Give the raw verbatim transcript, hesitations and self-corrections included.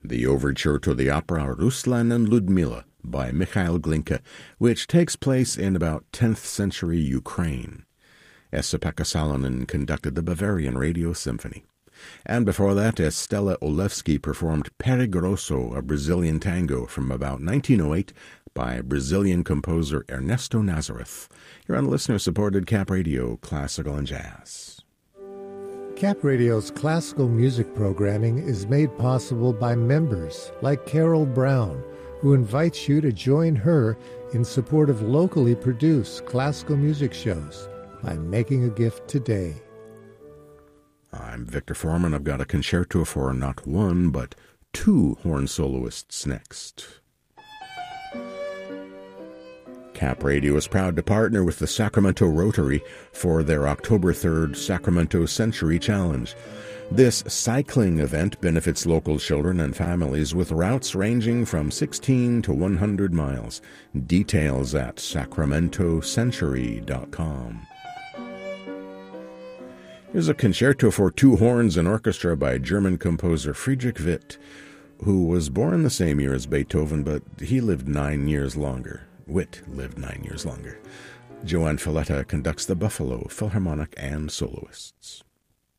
the overture to the opera Ruslan and Ludmila by Mikhail Glinka, which takes place in about tenth century Ukraine. Esa-Pekka Salonen conducted the Bavarian Radio Symphony. And before that, Estela Olewski performed Pere Grosso, a Brazilian tango from about nineteen oh eight by Brazilian composer Ernesto Nazareth. You're on listener-supported Cap Radio, Classical and Jazz. Cap Radio's classical music programming is made possible by members like Carol Brown, who invites you to join her in support of locally produced classical music shows by making a gift today. I'm Victor Foreman. I've got a concerto for not one, but two horn soloists next. Cap Radio is proud to partner with the Sacramento Rotary for their October third Sacramento Century Challenge. This cycling event benefits local children and families with routes ranging from sixteen to one hundred miles. Details at sacramento century dot com. Here's a concerto for two horns and orchestra by German composer Friedrich Witt, who was born the same year as Beethoven, but he lived nine years longer. Witt lived nine years longer. Joanne Falletta conducts the Buffalo Philharmonic and soloists.